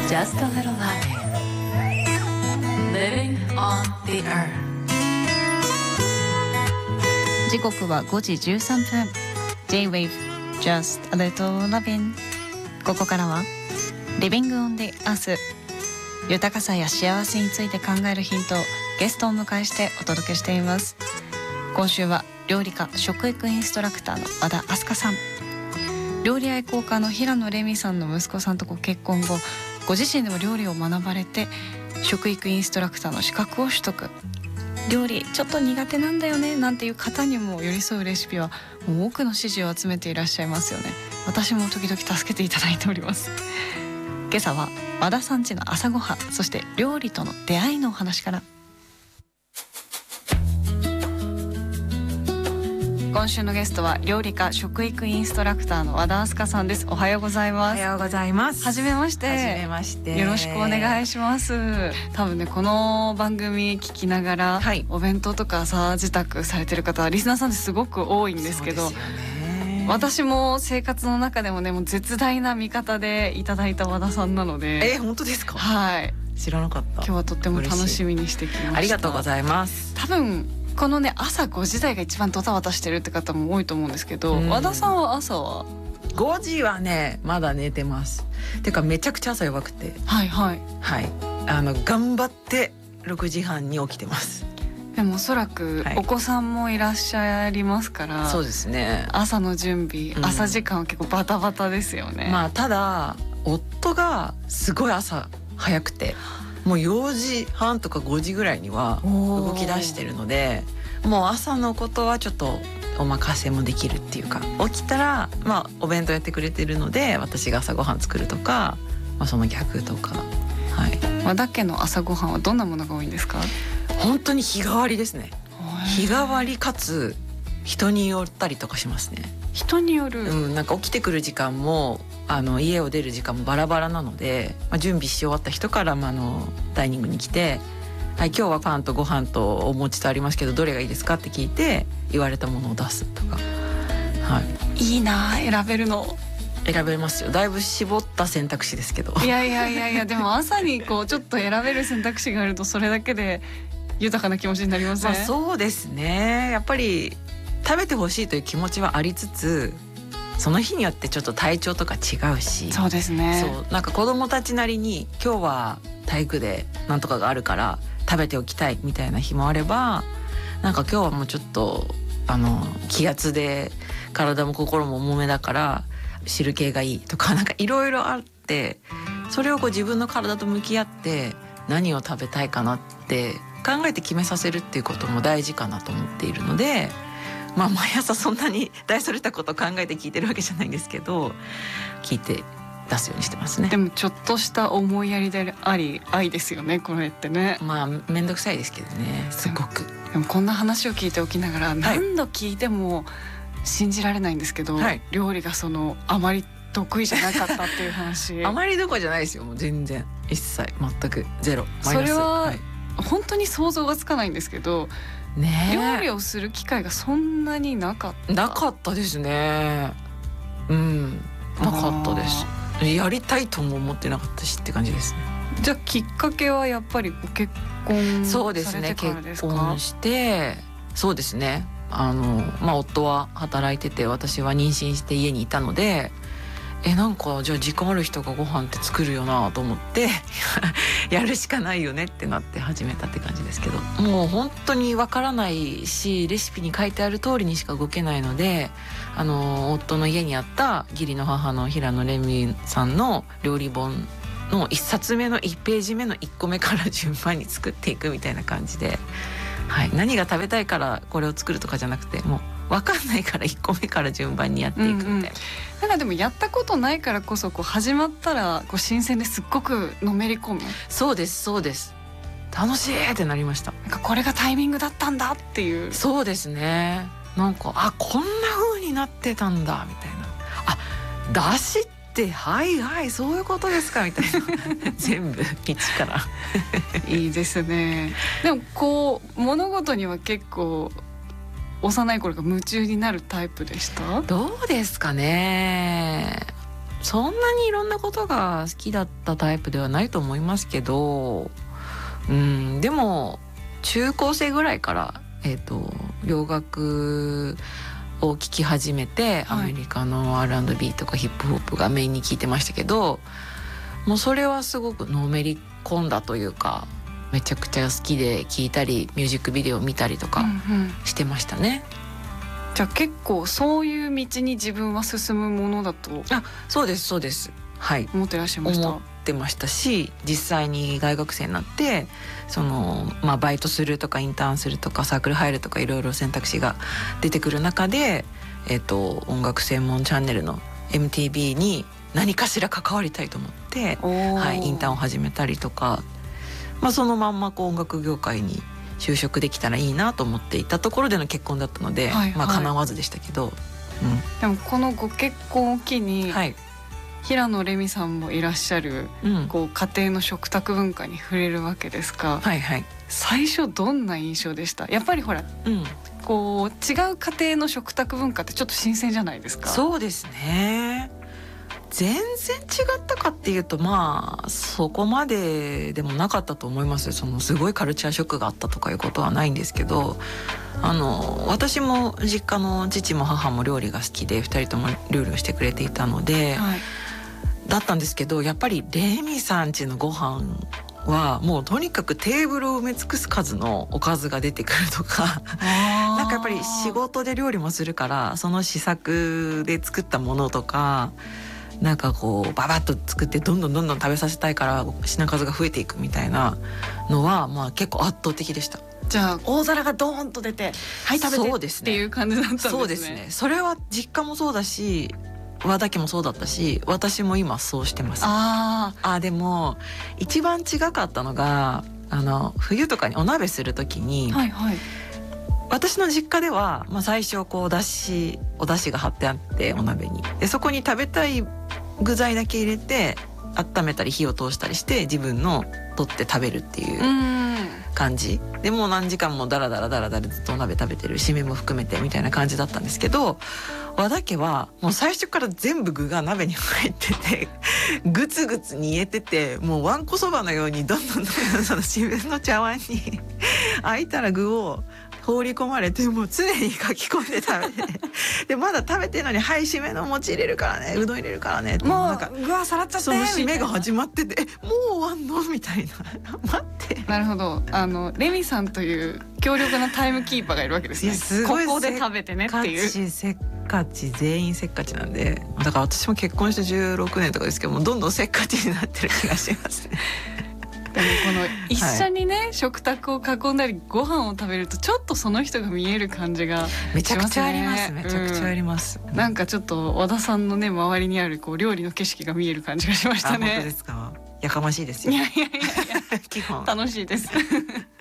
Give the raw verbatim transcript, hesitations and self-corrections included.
Just a little Latin. Living on the earth. 時刻はごじじゅうさんぷん。 J-Wave Just a little Lovin'。 ここからは Living on the earth。 豊かさや幸せについて考えるヒントをゲストをお迎えしてお届けしています。今週は料理家食育インストラクターの和田明日香さん、料理愛好家の平野レミさんの息子さんとご結婚後、ご自身でも料理を学ばれて食育インストラクターの資格を取得。料理ちょっと苦手なんだよねなんていう方にも寄り添うレシピはもう多くの支持を集めていらっしゃいますよね。私も時々助けていただいております。今朝は和田さん家の朝ごはん、そして料理との出会いのお話から。今週のゲストは料理家食育インストラクターの和田明日香さんです。おはようございます。 おはようございます。 はじめまして。 はじめまして。 よろしくお願いします。多分ねこの番組聞きながら、はい、お弁当とか朝自宅されてる方はリスナーさんってすごく多いんですけど、そうですよね。私も生活の中でもねもう絶大な味方でいただいた和田さんなので。 えー、本当ですか？ はい、 知らなかった。 今日はとっても楽しみにしてきました。 ありがとうございます。 多分このね朝ごじ台が一番ドタバタしてるって方も多いと思うんですけど、和田さんは朝はごじはねまだ寝てます。てかめちゃくちゃ朝弱くて、 はいはいはい、あの頑張ってろくじはんに起きてます。 でもおそらくお子さんもいらっしゃいますから、はい、 そうですね。 朝の準備、うん、朝時間は結構バタバタですよね。 まあただ夫がすごい朝早くて、もうよじはんとかごじぐらいには動き出してるので、もう朝のことはちょっとお任せもできるっていうか、起きたらまあお弁当やってくれてるので私が朝ごはん作るとか、まあ、その逆とか、はい、 和田家の朝ごはんはどんなものが多いんですか？ 本当に日替わりですね。日替わりかつ人によったりとかしますね。 人による、 うん、なんか起きてくる時間もあの家を出る時間もバラバラなので、まあ、準備し終わった人から、まあ、あのダイニングに来て、はい、今日はパンとご飯とお餅とありますけどどれがいいですかって聞いて言われたものを出すとか、はい、 いいな選べるの。 選べますよ。だいぶ絞った選択肢ですけど。 いやいやいやいやでも朝にこうちょっと選べる選択肢があるとそれだけで豊かな気持ちになりません？ まあ、そうですね。やっぱり食べてほしいという気持ちはありつつ、その日によってちょっと体調とか違うし。 そうですね。 そうなんか子どもたちなりに今日は体育でなんとかがあるから食べておきたいみたいな日もあれば、なんか今日はもうちょっとあの気圧で体も心も重めだから汁系がいいとか、なんかいろいろあって、それをこう自分の体と向き合って何を食べたいかなって考えて決めさせるっていうことも大事かなと思っているので、まあ毎朝そんなに大それたことを考えて聞いてるわけじゃないんですけど、聞いて出すようにしてますね。 でもちょっとした思いやりであり愛ですよねこれってね。 まあめんどくさいですけどね、すごく。 でもこんな話を聞いておきながら、はい、何度聞いても信じられないんですけど、はい、料理がそのあまり得意じゃなかったっていう話。 あまりどころじゃないですよ。もう全然一切全くゼロマイナス。 それは、はい、本当に想像がつかないんですけど、ね、料理をする機会がそんなになかったなかったですね。うんなかったです。やりたいとも思ってなかったしって感じですね。 じゃあきっかけはやっぱりご結婚されてからですか？ そうですね、結婚してそうですね、あの、まあ、夫は働いてて私は妊娠して家にいたので、えなんかじゃあ時間ある人がご飯って作るよなと思ってやるしかないよねってなって始めたって感じですけど、もう本当にわからないしレシピに書いてある通りにしか動けないので、あの夫の家にあった義理の母の平野レミさんの料理本のいっさつめのいちページ目のいっこめから順番に作っていくみたいな感じで、はい、何が食べたいからこれを作るとかじゃなくて、もう分かんないからいっこめから順番にやっていくみたいな、うんうん、 なんかでもやったことないからこそこう始まったらこう新鮮ですっごくのめり込む。 そうですそうです、楽しいってなりました。 なんかこれがタイミングだったんだっていう。 そうですね、なんかあこんな風になってたんだみたいな、あだしってはいはいそういうことですかみたいな全部一からいいですね。でもこう物事には結構幼い頃が夢中になるタイプでした？ どうですかね。 そんなにいろんなことが好きだったタイプではないと思いますけど、うん、でも中高生ぐらいから、えーと、洋楽を聴き始めて、はい、アメリカの アールアンドビー とかヒップホップがメインに聴いてましたけど、もうそれはすごくのめり込んだというか、めちゃくちゃ好きで聴いたりミュージックビデオを見たりとかしてましたね、 うんうん、じゃあ結構そういう道に自分は進むものだと。 あ、そうですそうです、はい、 思ってらっしゃいました。 思ってましたし、実際に大学生になってその、まあ、バイトするとかインターンするとかサークル入るとかいろいろ選択肢が出てくる中で、えーと、音楽専門チャンネルの エムティービー に何かしら関わりたいと思って、はい、インターンを始めたりとか、まあ、そのまんまこう音楽業界に就職できたらいいなと思っていたところでの結婚だったので、はいはい、まあ、叶わずでしたけど、 うん、でもこのご結婚を機に、はい、平野レミさんもいらっしゃる、うん、こう家庭の食卓文化に触れるわけですか、 はいはい、 最初どんな印象でした？やっぱりほら、うん、こう違う家庭の食卓文化ってちょっと新鮮じゃないですか？ そうですね、全然違ったかっていうと、まあそこまででもなかったと思います。そのすごいカルチャーショックがあったとかいうことはないんですけど、あの私も実家の父も母も料理が好きでふたりとも料理をしてくれていたので、はい、だったんですけど、やっぱりレミさん家のご飯はもうとにかくテーブルを埋め尽くす数のおかずが出てくるとかなんかやっぱり仕事で料理もするから、その試作で作ったものとかなんかこうババッと作ってどんどんどんどん食べさせたいから品数が増えていくみたいなのは、まあ結構圧倒的でした。 じゃあ大皿がドーンと出てはい食べて、ね、っていう感じだったんですね。 そうですね、それは実家もそうだし和田家もそうだったし、私も今そうしてます。ああ、でも一番違かったのが、あの冬とかにお鍋するときに、はいはい、私の実家では、まあ、最初こうおだしおだしが張ってあってお鍋にで、そこに食べたい具材だけ入れて温めたり火を通したりして自分の取って食べるっていう感じで、もう何時間もダラダラダラダラずっとお鍋食べてる、締めも含めてみたいな感じだったんですけど、和田家はもう最初から全部具が鍋に入っててグツグツ煮えてて、もうわんこそばのようにどんどんどんどんその自分の茶碗に空いたら具を放り込まれて、もう常に書き込んで食べてでまだ食べてるのに「はい締めの餅入れるからね、うどん入れるからね」って、 もうなんか具はさらっちゃってその締めが始まってて「えもう終わんの?」みたいな待って。 なるほど、あのレミさんという強力なタイムキーパーがいるわけですね。すごいここで食べてねっていう。 せっかち全員せっかちなんで、だから私も結婚してじゅうろくねんとかですけども、どんどんせっかちになってる気がしますねでもこの一緒にね、はい、食卓を囲んだりご飯を食べるとちょっとその人が見える感じがしますね。 めちゃくちゃあります、めちゃくちゃあります、 うん、なんかちょっと和田さんのね周りにあるこう料理の景色が見える感じがしましたね。 あ、本当ですか？やかましいですよ。 いやいやいやいや基本楽しいです